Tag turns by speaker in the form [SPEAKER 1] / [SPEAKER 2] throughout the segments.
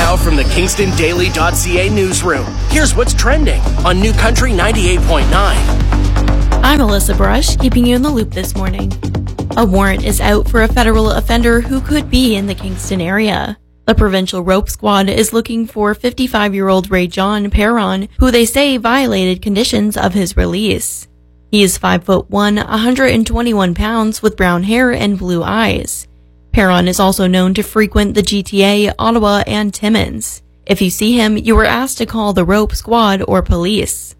[SPEAKER 1] Now from the KingstonDaily.ca newsroom, here's what's trending on New Country 98.9.
[SPEAKER 2] I'm Alyssa Brush, keeping you in the loop this morning. A warrant is out for a federal offender who could be in the Kingston area. The Provincial Rope Squad is looking for 55-year-old Ray John Perron, who they say violated conditions of his release. He is 5'1", 121 pounds with brown hair and blue eyes. Perron is also known to frequent the GTA, Ottawa, and Timmins. If you see him, you are asked to call the Rope Squad or police.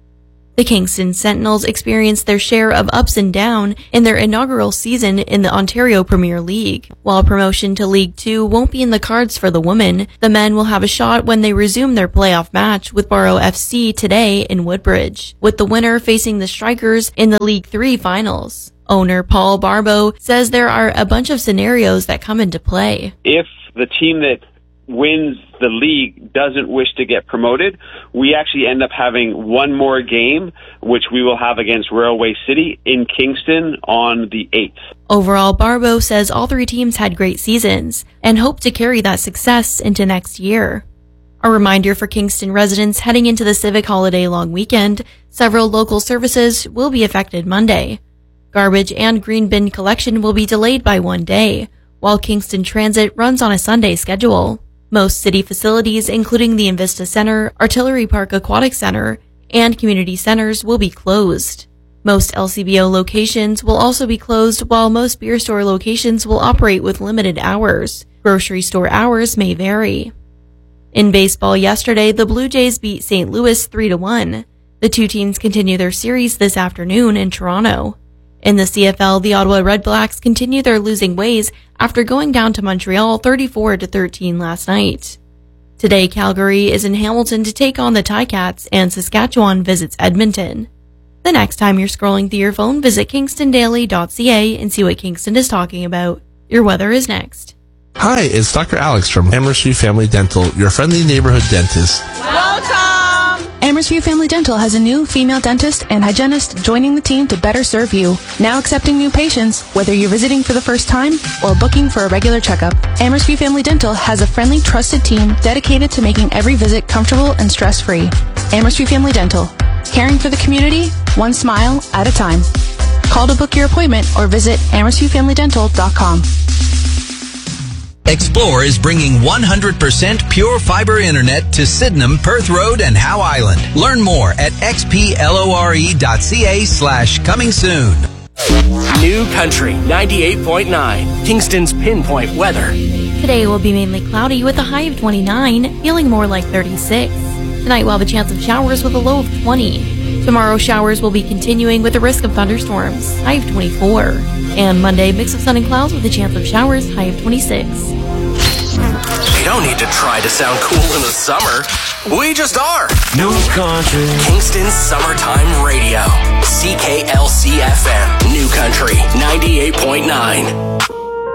[SPEAKER 2] The Kingston Sentinels experienced their share of ups and downs in their inaugural season in the Ontario Premier League. While promotion to League 2 won't be in the cards for the women, the men will have a shot when they resume their playoff match with Barrow FC today in Woodbridge, with the winner facing the Strikers in the League 3 finals. Owner Paul Barbeau says there are a bunch of scenarios that come into play.
[SPEAKER 3] If the team that wins the league doesn't wish to get promoted, we actually end up having one more game, which we will have against Railway City in Kingston on the 8th.
[SPEAKER 2] Overall, Barbeau says all three teams had great seasons and hope to carry that success into next year. A reminder for Kingston residents heading into the civic holiday long weekend, several local services will be affected Monday. Garbage and green bin collection will be delayed by one day, while Kingston Transit runs on a Sunday schedule. Most city facilities, including the Invista Center, Artillery Park Aquatic Center, and community centers, will be closed. Most LCBO locations will also be closed, while most beer store locations will operate with limited hours. Grocery store hours may vary. In baseball yesterday, the Blue Jays beat St. Louis 3-1. The two teams continue their series this afternoon in Toronto. In the CFL, the Ottawa Redblacks continue their losing ways after going down to Montreal 34-13 last night. Today, Calgary is in Hamilton to take on the Ticats, and Saskatchewan visits Edmonton. The next time you're scrolling through your phone, visit KingstonDaily.ca and see what Kingston is talking about. Your weather is next.
[SPEAKER 4] Hi, it's Dr. Alex from Amherst Family Dental, your friendly neighborhood dentist.
[SPEAKER 5] Welcome! Amherst Family Dental has a new female dentist and hygienist joining the team to better serve you. Now accepting new patients, whether you're visiting for the first time or booking for a regular checkup. Amherst Family Dental has a friendly, trusted team dedicated to making every visit comfortable and stress-free. Amherst Family Dental, caring for the community, one smile at a time. Call to book your appointment or visit AmherstViewFamilyDental.com.
[SPEAKER 6] Explore is bringing 100% pure fiber internet to Sydenham, Perth Road, and Howe Island. Learn more at xplore.ca/coming soon.
[SPEAKER 1] New Country 98.9, Kingston's pinpoint weather.
[SPEAKER 2] Today will be mainly cloudy with a high of 29, feeling more like 36. Tonight we'll have a chance of showers with a low of 20. Tomorrow showers will be continuing with a risk of thunderstorms, high of 24. And Monday, mix of sun and clouds with a chance of showers, high of 26.
[SPEAKER 1] You don't need to try to sound cool in the summer. We just are.
[SPEAKER 7] New Country.
[SPEAKER 1] Kingston's Summertime Radio. CKLC FM. New Country 98.9.